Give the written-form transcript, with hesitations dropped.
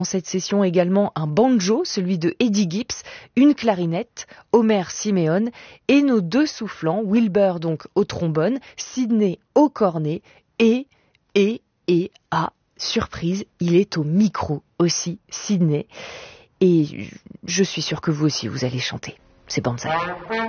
Dans cette session également un banjo, celui de Eddie Gibbs, une clarinette, Homer Simeon et nos deux soufflants, Wilbur donc au trombone, Sidney au cornet et surprise, il est au micro aussi, Sidney. Et je suis sûre que vous aussi vous allez chanter. C'est Banzai.